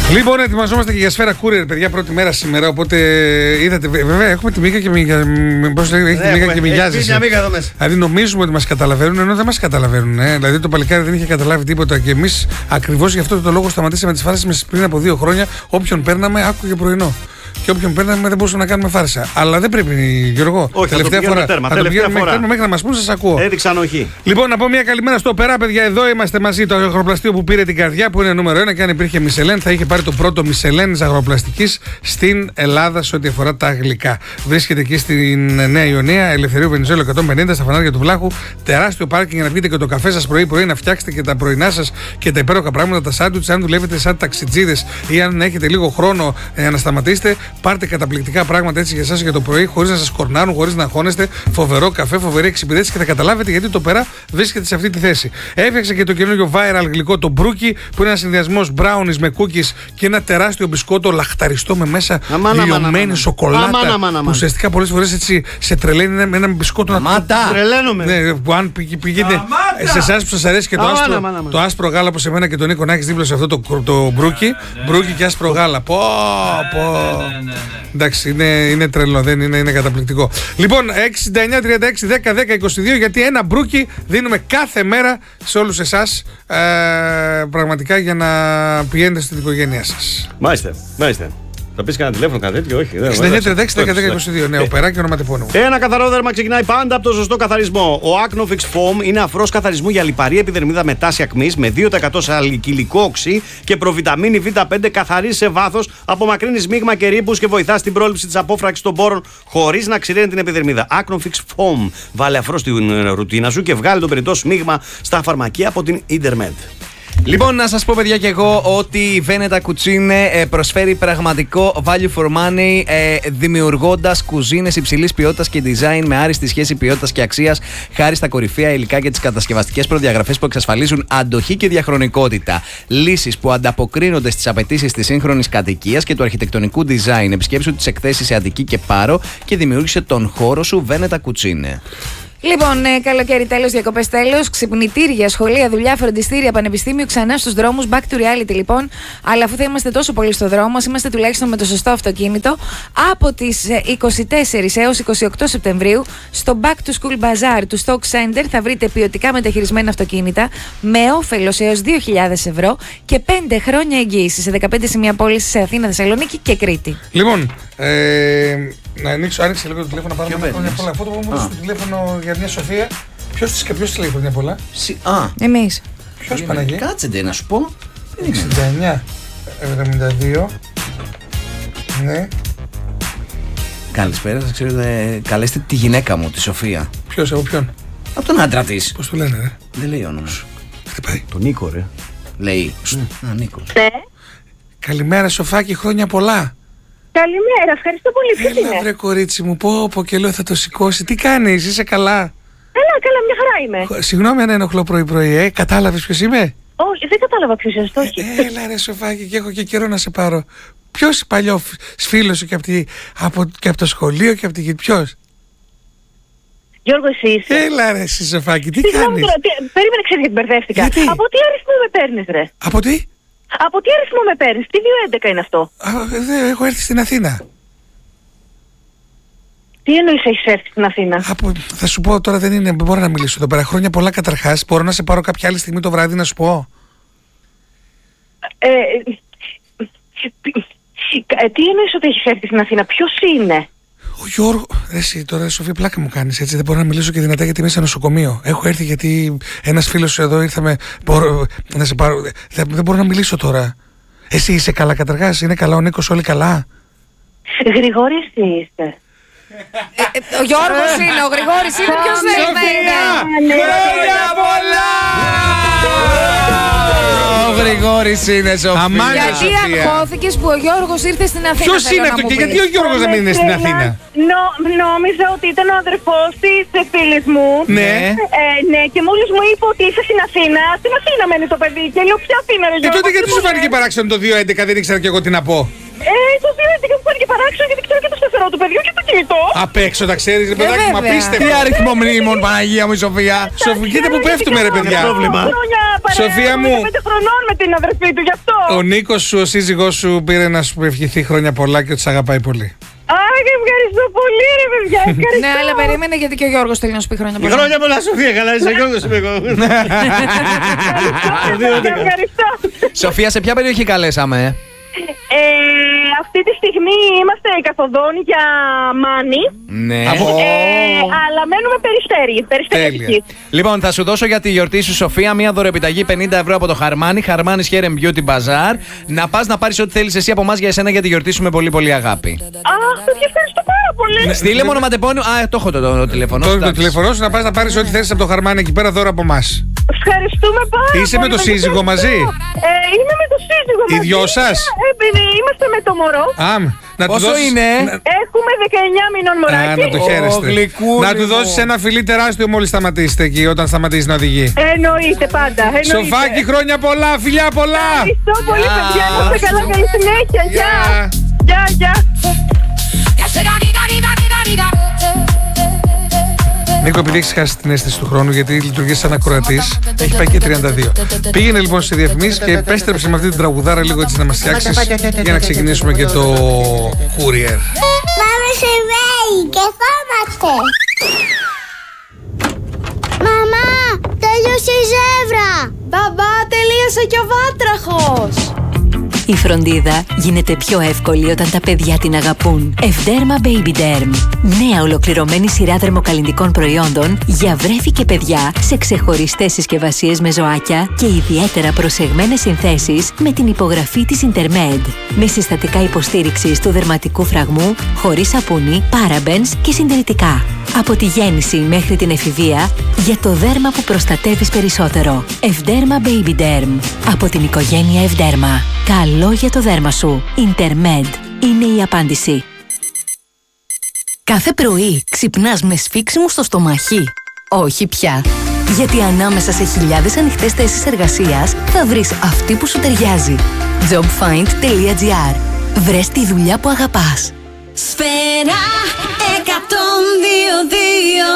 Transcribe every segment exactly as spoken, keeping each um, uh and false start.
Λοιπόν, ετοιμαζόμαστε και για σφαίρα courier, παιδιά, πρώτη μέρα σήμερα. Οπότε είδατε, βέβαια, έχουμε τη Μίκα και μοιάζει. Δηλαδή, νομίζουμε ότι μας καταλαβαίνουν, ενώ δεν μας καταλαβαίνουν. Ε. Δηλαδή, το παλικάρι δεν είχε καταλάβει τίποτα και εμείς ακριβώς γι' αυτό το λόγο σταματήσαμε τις φάρσες μας πριν από δύο χρόνια. Όποιον παίρναμε, άκουγε πρωινό. Και όποιον παίρναμε δεν μπορούσαμε να κάνουμε φάρσα. Αλλά δεν πρέπει, Γιώργο. Όχι, τελευταία θα το φορά. Τέρμα. Θα τελευταία το φορά. Τέρμα, μέχρι να μας πούν, σας ακούω. Έδειξαν όχι. Λοιπόν, να πω μια καλημέρα στο Πέρα, παιδιά. Εδώ είμαστε μαζί. Το αγροπλαστείο που πήρε την καρδιά, που είναι νούμερο ένα. Και αν υπήρχε Μισελέν, θα είχε πάρει το πρώτο Μισελέν αγροπλαστικής στην Ελλάδα σε ό,τι αφορά τα γλυκά. Βρίσκεται εκεί στην Νέα Ιωνία, Ελευθερίου Βενιζέλου εκατόν πενήντα, στα φανάρια του Βλάχου. Τεράστιο πάρκινγκ για να πείτε και το καφέ σας πρωί-πρωί, να φτιάξετε και τα πρωινά σας και τα υπέροχα πράγματα, τα σάντουιτς. Αν δουλεύετε σαν ταξιτζίδες ή αν έχετε λίγο χρόνο ε, να σταματήσετε, πάρτε καταπληκτικά πράγματα έτσι για εσάς για το πρωί, χωρίς να σας κορνάρουν, χωρίς να αγχώνεστε. Φοβερό καφέ, φοβερή εξυπηρέτηση και θα καταλάβετε γιατί το Πέρα βρίσκεται σε αυτή τη θέση. Έφτιαξε και το καινούργιο viral γλυκό, το μπρούκι, που είναι ένα συνδυασμός brownies με cookies και ένα τεράστιο μπισκότο λαχταριστό με μέσα λιωμένη σοκολάτα. Που ουσιαστικά πολλές φορές έτσι σε τρελαίνει με ένα μπισκότο να το τρελαίνομαι. Ναι, που αν πηγαίνετε σε εσάς που σας αρέσει και το άσπρο, το άσπρο γάλα που σε μένα και τον Νίκο να έχεις δίπλα σε αυτό το, το μπρούκι, μπρούκι και άσπρο γάλα. Πω, πω. Εντάξει, είναι, είναι τρελό, δεν είναι, είναι καταπληκτικό. Λοιπόν, εξήντα εννιά τριάντα έξι δέκα δέκα είκοσι δύο, γιατί ένα μπρούκι δίνουμε κάθε μέρα σε όλους εσάς ε, πραγματικά για να πηγαίνετε στην οικογένειά σας. Μάλιστα, μάλιστα. Θα πει κανένα τηλέφωνο, κάτι τέτοιο, όχι. εξήντα εννιά τριάντα έξι δέκα δέκα είκοσι δύο, ναι, οπερά και ονοματεπώνυμο. Ένα καθαρό δέρμα ξεκινάει πάντα από το σωστό καθαρισμό. Ο Acnofix Foam είναι αφρός καθαρισμού για λιπαρή επιδερμίδα με τάση ακμής, με δύο τοις εκατό σαλικυλικό οξύ και προβιταμίνη βι πέντε, καθαρίζει σε βάθος, απομακρύνει σμίγμα και ρήπους και βοηθά στην πρόληψη της απόφραξης των πόρων χωρίς να ξηραίνει την επιδερμίδα. Acnofix Foam. Βάλε αφρό στην ρουτίνα σου και βγάλει το περιττό σμίγμα στα φαρμακεία από την Intermed. Λοιπόν, να σας πω, παιδιά, και εγώ ότι η Veneta Cucine προσφέρει πραγματικό value for money, δημιουργώντας κουζίνες υψηλής ποιότητας και design με άριστη σχέση ποιότητας και αξίας, χάρη στα κορυφαία υλικά και τις κατασκευαστικές προδιαγραφές που εξασφαλίζουν αντοχή και διαχρονικότητα. Λύσεις που ανταποκρίνονται στις απαιτήσεις της σύγχρονης κατοικίας και του αρχιτεκτονικού design. Επισκέψου τις εκθέσεις σε Αττική και Πάρο και δημιούργησε τον χώρο σου Veneta Cucine. Λοιπόν, ε, καλοκαίρι τέλος, διακοπές τέλος, ξυπνητήρια, σχολεία, δουλειά, φροντιστήρια, πανεπιστήμιο, ξανά στους δρόμους, back to reality λοιπόν. Αλλά αφού θα είμαστε τόσο πολύ στο δρόμο, είμαστε τουλάχιστον με το σωστό αυτοκίνητο. Από τις είκοσι τέσσερις έως είκοσι οκτώ Σεπτεμβρίου, στο Back to School Bazaar του Stock Center θα βρείτε ποιοτικά μεταχειρισμένα αυτοκίνητα με όφελος έως δύο χιλιάδες ευρώ και πέντε χρόνια εγγύηση σε δεκαπέντε σημεία πώληση σε Αθήνα, Θεσσαλονίκη και Κρήτη. Λοιπόν, ε, να ανοίξω, άνοιξε λίγο το τηλέφωνο να πάρουμε χρόνια πολλά. Αυτό που μου έδωσε το τηλέφωνο για μια Σοφία. Ποιος της και ποιος της λέει χρόνια πολλά? Α, εμείς. Ποιος, Παναγία? Κάτσετε να σου πω. εξήντα εννιά εβδομήντα δύο. Ναι. Καλησπέρα, σας ξέρω, ε, καλέστε τη γυναίκα μου, τη Σοφία. Ποιος, εγώ ποιον? Από τον άντρα της. Πώς το λένε, ρε? Δεν λέει όνομα σου. Χτυπάει. Τον Νίκο, ρε. Λέει. Α, Νίκο. Ναι. Καλημέρα, Σοφάκη, χρόνια πολλά. Καλημέρα, ευχαριστώ πολύ. Ποιος Έλα, είναι? βρε κορίτσι μου, πω πω και λέω θα το σηκώσει. Τι κάνεις, είσαι καλά? Καλά, καλά, μια χαρά είμαι. Συγγνώμη αν ενοχλώ πρωί-πρωί, ε, κατάλαβες ποιος είμαι? Όχι, δεν κατάλαβα ποιος είσαι, όχι. Έλα ρε Σοφάκη, και έχω και καιρό να σε πάρω. Ποιος παλιό φίλος σου και από, τη, από, και από το σχολείο και από τη γη, ποιος? Γιώργο, εσύ είσαι? Έλα ρε εσύ Σοφάκη, τι Συγγνώμη κάνεις? τώρα, τι- περίμενε, ξέρεις γιατί μπερδεύτηκα. Γιατί? Από τι αριθμό με παίρνεις, ρε? Από τι? Από τι αριθμό με παίρνεις? Τι δύο έντεκα είναι αυτό? Α, δε, έχω έρθει στην Αθήνα. Τι εννοείς έχεις έρθει στην Αθήνα? Από, θα σου πω τώρα, δεν είναι, δεν μπορώ να μιλήσω εδώ πέρα. Χρόνια πολλά καταρχάς. Μπορώ να σε πάρω κάποια άλλη στιγμή το βράδυ να σου πω? Ε, ε, τι εννοείς ότι έχεις έρθει στην Αθήνα? Ποιος είναι? Ο Γιώργο. Εσύ τώρα, Σοφία, πλάκα μου κάνεις έτσι. Δεν μπορώ να μιλήσω και δυνατά γιατί είμαι σε νοσοκομείο. Έχω έρθει γιατί ένας φίλος εδώ ήρθαμε. Μπορώ να σε πάρω. Δεν, δεν μπορώ να μιλήσω τώρα. Εσύ είσαι καλά καταρχάς? Είναι καλά ο Νίκος, όλοι καλά? Γρηγόρης, τι είστε? Ε, ε, ο Γιώργος είναι, ο Γρηγόρης είναι, ποιος δεν είναι? Χρόνια πολλά! Ο Γρηγόρης είναι, Σοφία. Γιατί αγχώθηκες που ο Γιώργος ήρθε στην Αθήνα? Ποιος είναι αυτό και γιατί ο Γιώργος δεν είναι στην Αθήνα? Νο, νόμιζα ότι ήταν ο αδερφός της φίλης μου. Ναι. Ε, ναι, και μόλις μου είπε ότι είσαι στην Αθήνα, στην Αθήνα μένει το παιδί. Και λέω, ποια Αθήνα, ρε Και Γιώργο? τότε γιατί σου φάνηκε παράξενο το δύο έντεκα, δεν ήξερα και εγώ τι να πω? Ε, το δύο έντεκα μου φάνηκε παράξενο γιατί ξέρω και το σταθερό του παιδιού και το κινητό. Απ' έξω τα ξέρεις, ρε παιδάκι μου, βέβαια. απίστευτο. Τι αριθμό μνήμων, Παναγία μου, η Σοφία. Σοφία, κοίτα που πέφτουμε, ρε παιδιά. πρόβλημα. Χρόνια παρέα. Σοφία μου. πέντε χρονών με την αδερφή του, γι' αυτό. Ο Νίκος σου, ο σύζυγός σου, πήρε να σου ευχηθεί χρόνια πολλά και ότι σε αγαπάει πολύ. Αχ, ευχαριστώ πολύ, ρε παιδιά. Ευχαριστώ. Ναι, αλλά περίμενε γιατί και ο Γιώργος θέλει να σου πει χρόνια πολλά. Χρόνια πολλά, Σοφία, καλά είσαι, Γιώργος είμαι εγώ. Ευχαριστώ. Σοφία, σε ποια περιοχή καλέσαμε? Ε, αυτή τη στιγμή είμαστε η Καθοδόνη για Μάνη. Ναι. Ε, αλλά μένουμε Περιστέρι. Περιστέρι. Τέλεια. Λοιπόν, θα σου δώσω για τη γιορτή σου, Σοφία, μία δωρεοπιταγή πενήντα ευρώ από το Χαρμάνι. Χαρμάνι Hair and Beauty Bazaar. Να πας να πάρεις ό,τι θέλεις εσύ από εμάς για εσένα για τη γιορτή σου με πολύ πολύ αγάπη. Αχ, παιδιά, ευχαριστώ πάρα πολύ. Στείλε μόνο ματεπώνιο. Α, το έχω το, το, το τηλέφωνο. Το, το τηλεφωνό σου να πας να πάρεις ό,τι θέλεις από το Χαρμάνι εκεί πέρα δώρο από εμάς. Ευχαριστούμε πάρα Είσαι πολύ. με το σύζυγο μαζί? Ε, είμαι με το σύζυγο Οι μαζί. δυο σας? Ε, Επειδή είμαστε με το μωρό. Α, να του Πόσο δώσεις- είναι? να- Έχουμε δεκαεννιά μηνών Α, μωράκι. να το Ω, χαίρεστε. γλυκούλη Να του μου. δώσεις ένα φιλί τεράστιο μόλις σταματήσετε εκεί, όταν σταματήσει να οδηγεί. Εννοείται πάντα. Εννοείται. Σοφάκι, χρόνια πολλά, φιλιά πολλά! Ευχαριστώ πολύ, Γεια. παιδιά. Να είστε καλά, καλή συνέχεια. Γεια. Γεια. Γεια, γεια. Νίκο, επειδή έχεις χάσει την αίσθηση του χρόνου, γιατί λειτουργείς σαν ακροατής, έχει πάει και τριάντα δύο. Πήγαινε λοιπόν σε διαφημίσεις και επέστρεψε με αυτή την τραγουδάρα λίγο έτσι να μας φτιάξεις για να ξεκινήσουμε και το courier. Πάμε σε βέη και φόμαστε. Μαμά, τέλειωσε η ζεύρα. Μπαμπά, τελείωσε και ο βάτραχος. Η φροντίδα γίνεται πιο εύκολη όταν τα παιδιά την αγαπούν. Ευδέρμα Baby Derm. Νέα ολοκληρωμένη σειρά δερμοκαλλυντικών προϊόντων για βρέφη και παιδιά σε ξεχωριστές συσκευασίες με ζωάκια και ιδιαίτερα προσεγμένες συνθέσεις με την υπογραφή της Intermed. Με συστατικά υποστήριξης του δερματικού φραγμού, χωρίς σαπούνι, parabens και συντηρητικά. Από τη γέννηση μέχρι την εφηβεία, για το δέρμα που προστατεύεις περισσότερο. Ευδέρμα Baby Derm. Από την οικογένεια Ευδέρμα. Καλό για το δέρμα σου. Intermed είναι η απάντηση. Κάθε πρωί ξυπνάς με σφίξιμο στο στομαχί. Όχι πια. Γιατί ανάμεσα σε χιλιάδες ανοιχτές θέσεις εργασίας θα βρεις αυτή που σου ταιριάζει. jobfind τελεία gr. Βρες τη δουλειά που αγαπάς. Σφαίρα εκατόν δύο δύο.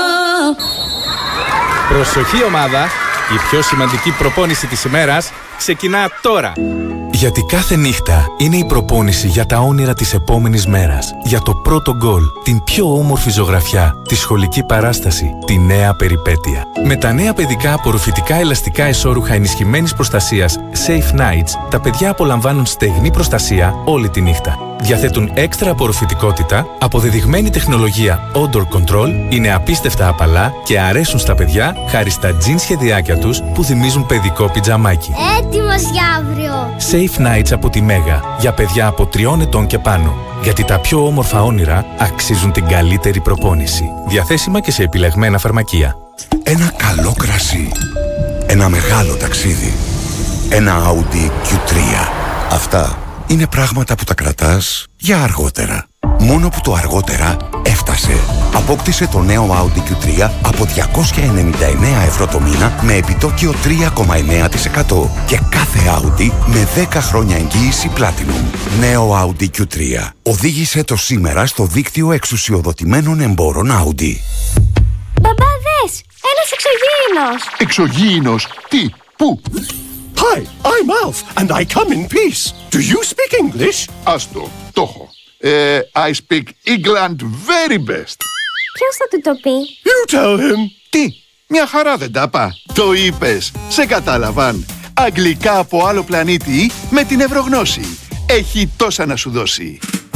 Προσοχή ομάδα, η πιο σημαντική προπόνηση της ημέρας ξεκινά τώρα. Γιατί κάθε νύχτα είναι η προπόνηση για τα όνειρα της επόμενης μέρας. Για το πρώτο γκολ, την πιο όμορφη ζωγραφιά, τη σχολική παράσταση, τη νέα περιπέτεια. Με τα νέα παιδικά απορροφητικά ελαστικά εσώρουχα ενισχυμένης προστασίας Safe Nights, τα παιδιά απολαμβάνουν στεγνή προστασία όλη τη νύχτα. Διαθέτουν έξτρα απορροφητικότητα, αποδεδειγμένη τεχνολογία Odor Control, είναι απίστευτα απαλά και αρέσουν στα παιδιά χάρη στα τζιν σχεδιάκια τους που θυμίζουν παιδικό πιτζαμάκι. Έτοιμος για αύριο. Safe Nights από τη Μέγα, για παιδιά από τριών ετών και πάνω. Γιατί τα πιο όμορφα όνειρα αξίζουν την καλύτερη προπόνηση. Διαθέσιμα και σε επιλεγμένα φαρμακεία. Ένα καλό κρασί. Ένα μεγάλο ταξίδι. Ένα Audi κιου τρία. Αυτά είναι πράγματα που τα κρατάς για αργότερα. Μόνο που το αργότερα έφτασε. Απόκτησε το νέο Audi κιου τρία από διακόσια ενενήντα εννέα ευρώ το μήνα με επιτόκιο τρία κόμμα εννέα τοις εκατό και κάθε Audi με δέκα χρόνια εγγύηση Platinum. Νέο Audi κιου τρία. Οδήγησε το σήμερα στο δίκτυο εξουσιοδοτημένων εμπόρων Audi. Μπαμπά, δες, ένας εξωγήινος. Εξωγήινος. Τι, πού? Hi, I'm Alf, and I come in peace. Do you speak English? Άστο, το έχω. Ε, I speak England very best. Ποιος θα του το πει? You tell him. Τι, μια χαρά δεν τα πά. Το είπες, σε κατάλαβαν. Αγγλικά από άλλο πλανήτη με την Ευρωγνώση. Έχει τόσα να σου δώσει.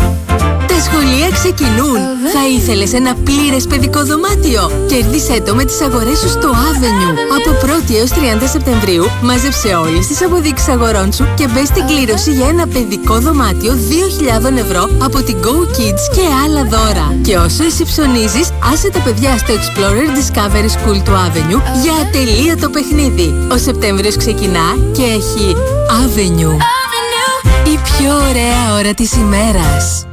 Τα σχολεία ξεκινούν. Θα ήθελες ένα πλήρες παιδικό δωμάτιο? Κέρδισέ το με τις αγορές σου στο Avenue. Από πρώτη έως τριάντα Σεπτεμβρίου μάζεψε όλες τις αποδείξεις αγορών σου και μπες στην κλήρωση για ένα παιδικό δωμάτιο δύο χιλιάδες ευρώ από την Go Kids και άλλα δώρα. Και όσο εσύ ψωνίζεις, άσε τα παιδιά στο Explorer Discovery School του Avenue για ατελείωτο παιχνίδι. Ο Σεπτέμβριος ξεκινά και έχει Avenue. Η πιο ωραία ώρα της ημέρας.